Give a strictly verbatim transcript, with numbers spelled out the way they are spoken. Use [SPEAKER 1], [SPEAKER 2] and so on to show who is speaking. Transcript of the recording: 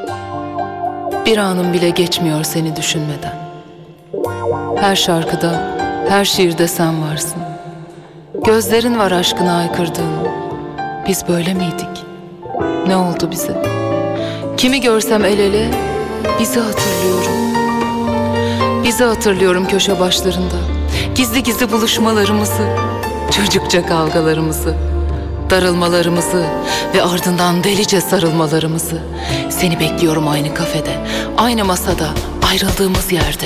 [SPEAKER 1] Bir anım bile geçmiyor seni düşünmeden. Her şarkıda, her şiirde sen varsın. Gözlerin var aşkına aykırdığın. Biz böyle miydik? Ne oldu bize? Kimi görsem el ele, bizi hatırlıyorum. Bizi hatırlıyorum köşe başlarında. Gizli gizli buluşmalarımızı, çocukça kavgalarımızı, darılmalarımızı ve ardından delice sarılmalarımızı. Seni bekliyorum aynı kafede, aynı masada, ayrıldığımız yerde.